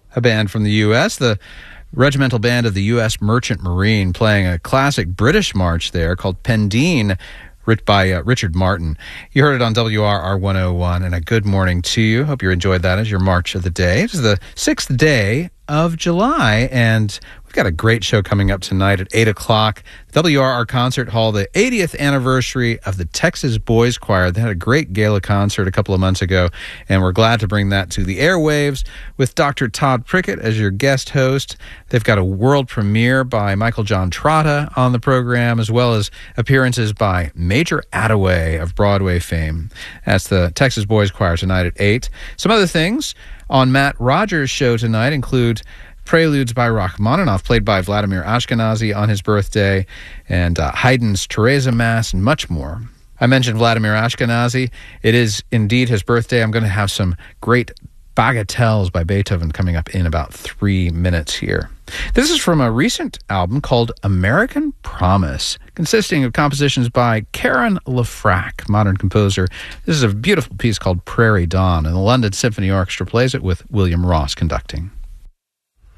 a band from the U.S., the Regimental Band of the U.S. Merchant Marine, playing a classic British march there called Pendeen, written by Richard Martin. You heard it on WRR 101, and a good morning to you. Hope you enjoyed that as your march of the day. It is the 6th day of July, and we've got a great show coming up tonight at 8 o'clock. WRR Concert Hall, the 80th anniversary of the Texas Boys Choir. They had a great gala concert a couple of months ago, and we're glad to bring that to the airwaves with Dr. Todd Prickett as your guest host. They've got a world premiere by Michael John Trotta on the program, as well as appearances by Major Attaway of Broadway fame. That's the Texas Boys Choir tonight at 8. Some other things on Matt Rogers' show tonight include Preludes by Rachmaninoff, played by Vladimir Ashkenazy on his birthday, and Haydn's Teresa Mass, and much more. I mentioned Vladimir Ashkenazy. It is indeed his birthday. I'm going to have some great bagatelles by Beethoven coming up in about 3 minutes here. This is from a recent album called American Promise, consisting of compositions by Karen LaFrac, modern composer. This is a beautiful piece called Prairie Dawn, and the London Symphony Orchestra plays it with William Ross conducting.